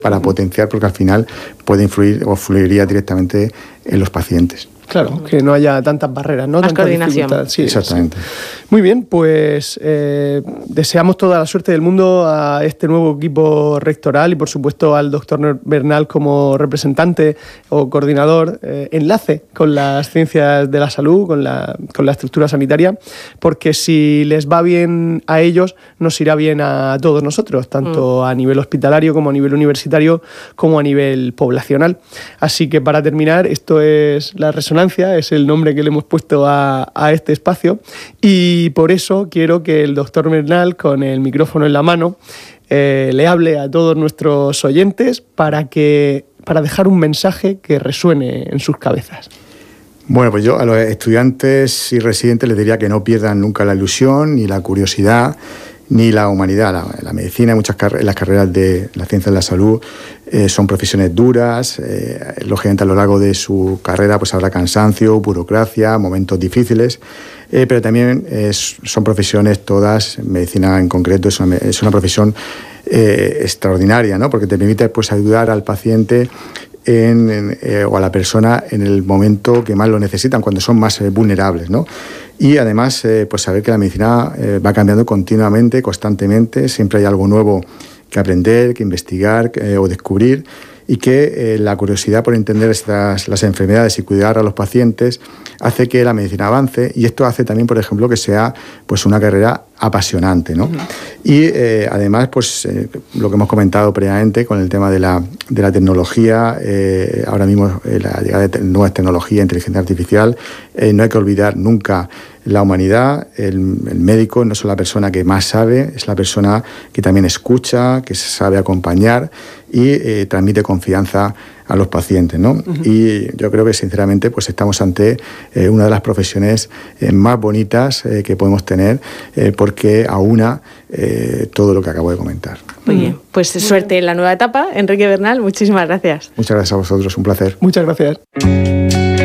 para potenciar, porque al final puede influir o fluiría directamente en los pacientes. Claro, que no haya tantas barreras, ¿no? Más coordinación. Sí, exactamente. Sí. Muy bien, pues deseamos toda la suerte del mundo a este nuevo equipo rectoral y, por supuesto, al doctor Bernal como representante o coordinador, enlace con las ciencias de la salud, con la estructura sanitaria, porque si les va bien a ellos, nos irá bien a todos nosotros, tanto a nivel hospitalario como a nivel universitario, como a nivel poblacional. Así que, para terminar, esto es La Resonancia, es el nombre que le hemos puesto a este espacio, y por eso quiero que el doctor Bernal, con el micrófono en la mano, le hable a todos nuestros oyentes para dejar un mensaje que resuene en sus cabezas. Bueno, pues yo a los estudiantes y residentes les diría que no pierdan nunca la ilusión ni la curiosidad ni la humanidad. La medicina, las carreras de la ciencia de la salud son profesiones duras. Lógicamente, a lo largo de su carrera pues habrá cansancio, burocracia, momentos difíciles, pero también son profesiones todas, medicina en concreto es una profesión extraordinaria, ¿no? Porque te permite pues ayudar al paciente o a la persona en el momento que más lo necesitan, cuando son más vulnerables, ¿no? Y además, pues saber que la medicina va cambiando continuamente, constantemente, siempre hay algo nuevo que aprender, que investigar o descubrir, y que la curiosidad por entender las enfermedades y cuidar a los pacientes hace que la medicina avance, y esto hace también, por ejemplo, que sea pues una carrera apasionante, ¿no? Y además, pues lo que hemos comentado previamente con el tema de la tecnología, ahora mismo la llegada de nuevas tecnologías, inteligencia artificial, no hay que olvidar nunca la humanidad. El médico no es la persona que más sabe, es la persona que también escucha, que sabe acompañar y transmite confianza a los pacientes, ¿no? Y yo creo que sinceramente pues estamos ante una de las profesiones más bonitas que podemos tener, porque aúna todo lo que acabo de comentar. Muy bien, pues suerte en la nueva etapa. Enrique Bernal, muchísimas gracias. Muchas gracias a vosotros, un placer. Muchas gracias.